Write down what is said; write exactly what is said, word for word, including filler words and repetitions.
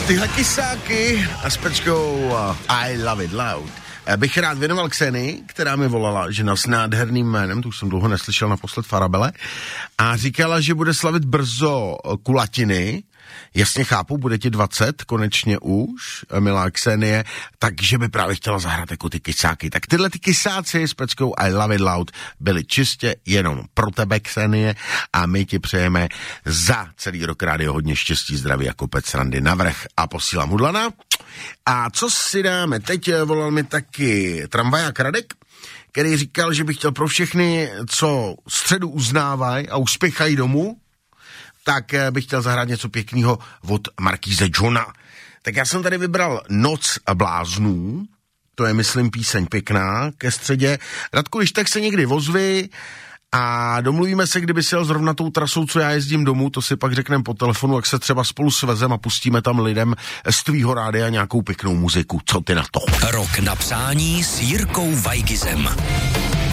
Tyhle kysáky a s pečkou I Love It Loud bych rád věnoval Xenii, která mi volala, žena s nádherným jménem, to už jsem dlouho neslyšel, naposled Farabele, a říkala, že bude slavit brzo kulatiny. Jasně chápu, bude ti dvacet, konečně už, milá Xenie, takže by právě chtěla zahrát jako ty kysáky. Tak tyhle ty kysáci s peckou I Love It Loud byly čistě jenom pro tebe, Xenie, a my ti přejeme za celý rok rádio hodně štěstí, zdraví a kopec srandy navrch a posílám hudlana. A co si dáme? Teď volal mi taky tramvaják Radek, který říkal, že by chtěl pro všechny, co středu uznávají a uspěchají domů, tak bych chtěl zahrát něco pěkného od Markýze Johna. Tak já jsem tady vybral Noc a bláznů, to je, myslím, píseň pěkná ke středě. Radku, když tak se někdy ozvi a domluvíme se, kdyby si jel zrovna tou trasou, co já jezdím domů, to si pak řekneme po telefonu, jak se třeba spolu svezem a pustíme tam lidem z tvýho rádia nějakou pěknou muziku. Co ty na to? Rok na přání s Jirkou Weigizem.